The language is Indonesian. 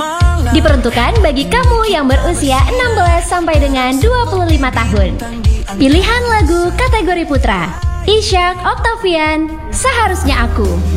Diperuntukkan bagi kamu yang berusia 16 sampai dengan 25 tahun. Pilihan lagu kategori putra, Ishak Octavian, Seharusnya Aku.